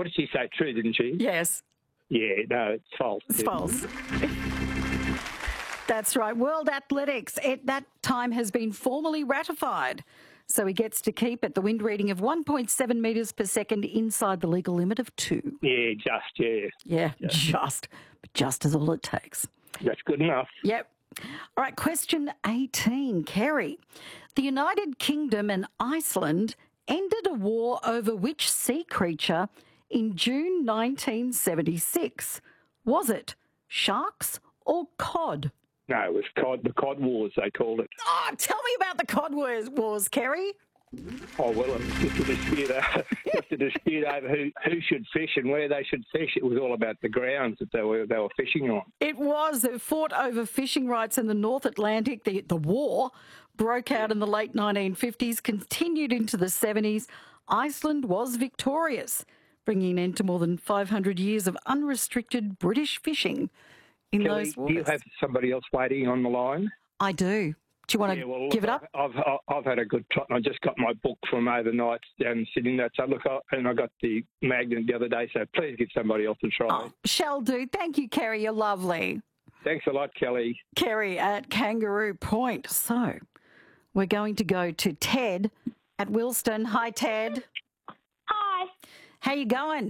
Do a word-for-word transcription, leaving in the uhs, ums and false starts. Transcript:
what did she say? True, didn't she? Yes. Yeah, no, it's false. It's false. That's right. World Athletics, at that time has been formally ratified. So he gets to keep it. The wind reading of one point seven metres per second inside the legal limit of two. Yeah, just, yeah. Yeah, just. just. But just is all it takes. That's good enough. Yep. All right, question eighteen, Kerry. The United Kingdom and Iceland ended a war over which sea creature in June nineteen seventy-six? Was it sharks or cod? No, it was cod, the cod wars, they called it. Oh, tell me about the cod wars, wars Kerry. Oh, well, it was just a dispute, uh, just a dispute over who, who should fish and where they should fish. It was all about the grounds that they were they were fishing on. It was. It fought over fishing rights in the North Atlantic. The, the war broke out in the late nineteen fifties, continued into the seventies. Iceland was victorious, bringing an end to more than five hundred years of unrestricted British fishing in Kelly, those waters. do you have somebody else waiting on the line? I do. Do you want to yeah, well, give look, it up? I've, I've I've had a good time. I just got my book from overnight down in Sydney. So look, I, and I got the magnet the other day. So please give somebody else a try. Oh, shall do. Thank you, Kerry. You're lovely. Thanks a lot, Kelly. Kerry at Kangaroo Point. So we're going to go to Ted at Wilston. Hi, Ted. Hi. How you going?